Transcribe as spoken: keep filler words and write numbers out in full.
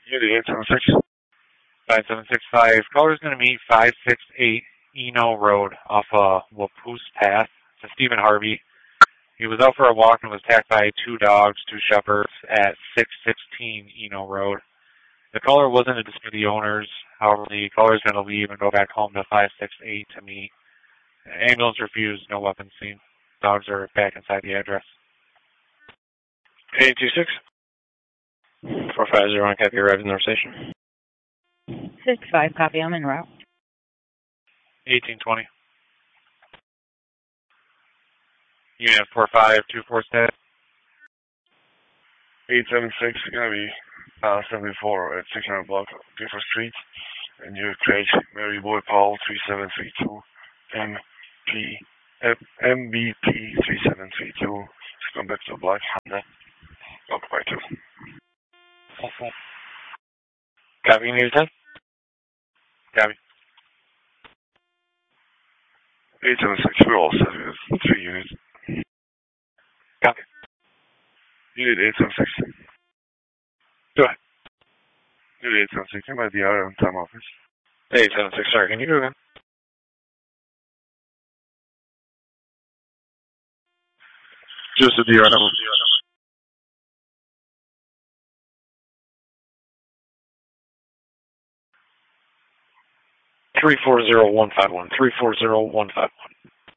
Unit eight seven six. five seven six five. Caller's going to meet five six eight Eno Road off uh, Wapoose Path. It's Stephen Harvey. He was out for a walk and was attacked by two dogs, two shepherds, at six sixteen Eno Road. The caller wasn't a dispute with the owners. However, the caller is going to leave and go back home to five six eight to meet. Ambulance refused, no weapons seen. Dogs are back inside the address. eight two six. four five zero one, copy, arrived in the station. six five, copy, I'm en route. eighteen twenty. Unit four five two four status. eight seven six, going to be uh, seventy-four at six hundred block, Gifford Street. And you're Craig, Mary Boy Paul, three seven three two. M P, M B P three seven three two. Just come back to the black Honda. Occupy two. Okay. Copy, you need ten? Copy. eight seven six, we're all set. We have three units. Copy. Unit eight seven six. Go ahead. Unit eight seven six, you might be out on time office. eight seven six, sorry, can you go again? Just a D R number. three four zero one five one. three four zero one five one.